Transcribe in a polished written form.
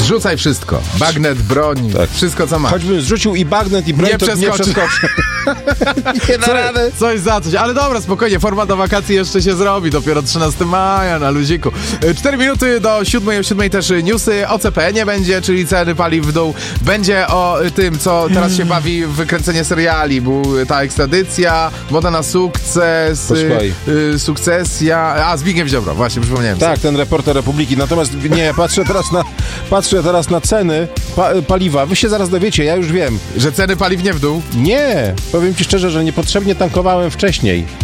Zrzucaj wszystko. Bagnet, broń, wszystko co masz. Choćbym zrzucił i bagnet, i broń, Nie to nie przeskoczę. Nie da rady. Coś za coś. Ale dobra, spokojnie, forma do wakacji jeszcze się zrobi. Dopiero 13 maja na luziku. 4 minuty do 7, o 7 też newsy. OCP nie będzie, czyli ceny paliw w dół. Będzie o tym, co teraz się bawi w wykręcenie seriali. Był ta ekstradycja, Moda na sukces, Sukcesja. Zbigniew Ziobro, właśnie przypomniałem. Tak, ten reporter Republiki. Natomiast nie, patrzę teraz na ceny paliwa. Wy się zaraz dowiecie, ja już wiem. Że ceny paliw nie w dół? Nie, powiem ci szczerze, że niepotrzebnie tankowałem wcześniej.